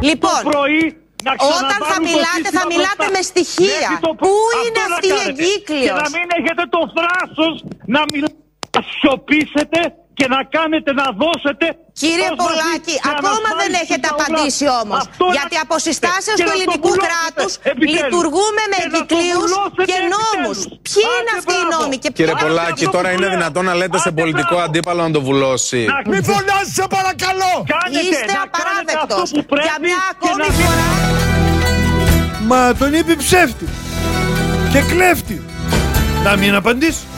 Λοιπόν, το πρωί να όταν θα μιλάτε με στοιχεία. Πού είναι αυτή η εγκύκλειος? Και να μην έχετε το θράσος να σιωπήσετε και να κάνετε, να δώσετε. Κύριε Πολάκη, ακόμα δεν έχετε απαντήσει όμως. Γιατί από συστάσεις του ελληνικού κράτους λειτουργούμε με εγκυκλίους και νόμους. Ποιοι είναι αυτοί οι νόμοι? Κύριε Πολάκη, τώρα είναι δυνατόν να λέτε σε πολιτικό αντίπαλο να το βουλώσει? Μη φωνάζεις, σε παρακαλώ! Είστε απαράδεκτος. Για μια ακόμη φορά. Μα τον είπε ψεύτη και κλέφτη. Να μην απαντήσει.